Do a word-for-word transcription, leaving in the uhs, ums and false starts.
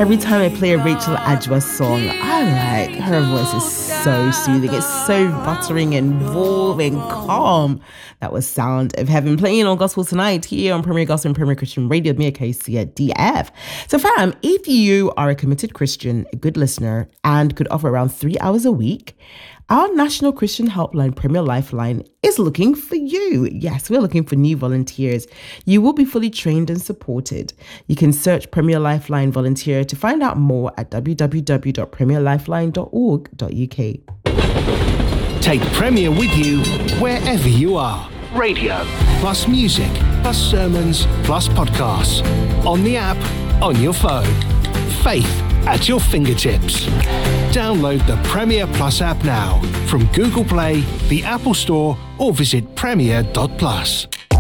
Every time I play a Rachel Adjua song, I like her voice is so soothing. It's so buttering and warm and calm. That was Sound of Heaven playing on Gospel Tonight here on Premier Gospel and Premier Christian Radio, Mia Casey at D F. So fam, if you are a committed Christian, a good listener, and could offer around three hours a week, our National Christian Helpline, Premier Lifeline, is looking for you. Yes, we're looking for new volunteers. You will be fully trained and supported. You can search Premier Lifeline Volunteer to find out more at w w w dot premier lifeline dot org dot u k. Take Premier with you wherever you are. Radio, plus music, plus sermons, plus podcasts. On the app, on your phone. Faith at your fingertips. Download the Premier Plus app now from Google Play, the Apple Store, or visit premier dot plus.